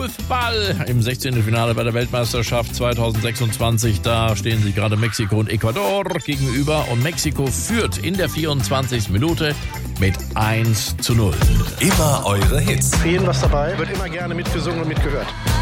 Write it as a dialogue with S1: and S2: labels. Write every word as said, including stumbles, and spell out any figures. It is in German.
S1: Fußball im sechzehnten Finale bei der Weltmeisterschaft zweitausendsechsundzwanzig. Da stehen sich gerade Mexiko und Ecuador gegenüber und Mexiko führt in der vierundzwanzigsten Minute mit eins zu null.
S2: Immer eure Hits.
S3: Für jeden was dabei, wird immer gerne mitgesungen und mitgehört.